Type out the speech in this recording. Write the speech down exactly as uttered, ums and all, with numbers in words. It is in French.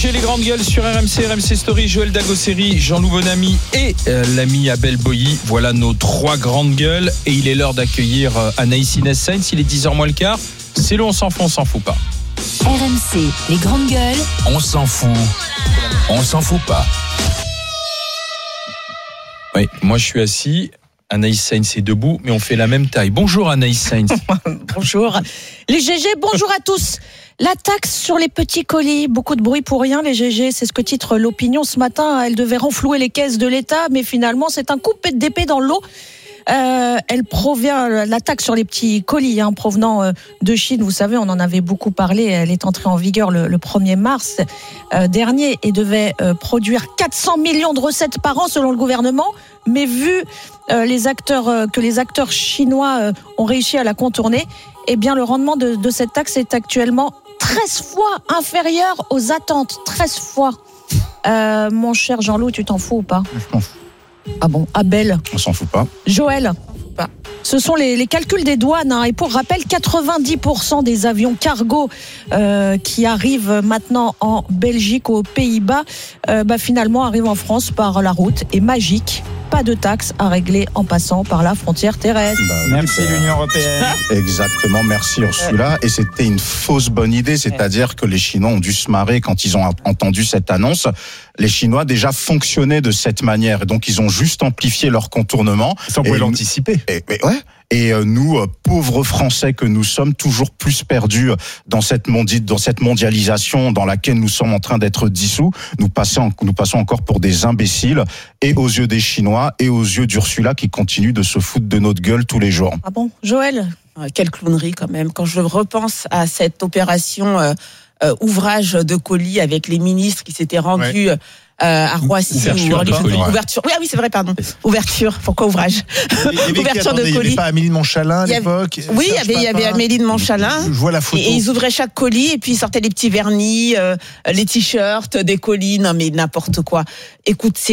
G, les grandes gueules sur R M C, R M C Story, Joël Dagosseri, Jean-Loup Bonamy et euh, l'ami Abel Boilly. Voilà nos trois grandes gueules. Et il est l'heure d'accueillir euh, Anaïs Inès Sainz. Il est dix heures moins le quart. C'est le on s'en fout, on s'en fout pas. R M C, les grandes gueules. On s'en fout. On s'en fout pas. Oui, moi je suis assis. Anaïs Sainz est debout, mais on fait la même taille. Bonjour Anaïs Sainz. Bonjour. Les G G, bonjour à tous. La taxe sur les petits colis, beaucoup de bruit pour rien, les G G, c'est ce que titre l'Opinion ce matin. Elle devait renflouer les caisses de l'État, mais finalement c'est un coup d'épée dans l'eau. Euh, elle provient, la taxe sur les petits colis hein, provenant euh, de Chine, vous savez, on en avait beaucoup parlé, elle est entrée en vigueur le, le premier mars euh, dernier et devait euh, produire quatre cents millions de recettes par an selon le gouvernement, mais vu euh, les acteurs, euh, que les acteurs chinois euh, ont réussi à la contourner, eh bien le rendement de, de cette taxe est actuellement treize fois inférieur aux attentes, treize fois. Euh, mon cher Jean-Loup, tu t'en fous ou pas ? Je m'en fous. Ah bon, Abel. On s'en fout pas. Joël. Ce sont les, les calculs des douanes. Hein. Et pour rappel, quatre-vingt-dix pour cent des avions cargo euh, qui arrivent maintenant en Belgique, aux Pays-Bas, euh, bah, finalement arrivent en France par la route. Et magique, pas de taxes à régler en passant par la frontière terrestre. Bah, oui, Merci bah, l'Union européenne. Exactement, merci Ursula. Et c'était une fausse bonne idée, c'est-à-dire que les Chinois ont dû se marrer quand ils ont entendu cette annonce. Les Chinois déjà fonctionnaient de cette manière, et donc ils ont juste amplifié leur contournement. Ça, on pouvait l'anticiper. Et, et, ouais. Et nous, pauvres Français que nous sommes, toujours plus perdus dans cette, mondi- dans cette mondialisation dans laquelle nous sommes en train d'être dissous, nous passons, nous passons encore pour des imbéciles, et aux yeux des Chinois, et aux yeux d'Ursula qui continue de se foutre de notre gueule tous les jours. Ah bon, Joël ? Quelle clownerie quand même. Quand je repense à cette opération euh, euh, ouvrage de colis avec les ministres qui s'étaient rendus... Ouais. Euh, à Roissy ouverture, ou de colis. ouverture. Oui, ah oui, c'est vrai, pardon. Ouverture. Pourquoi ouvrage? Ouverture de colis. Il n'y avait pas Amélie de Montchalin à l'époque. Oui, il y avait, il y avait Amélie de Montchalin. Je vois la photo. Et, et ils ouvraient chaque colis et puis ils sortaient les petits vernis, euh, les t-shirts, des colis. Non, mais n'importe quoi. Écoute, c'est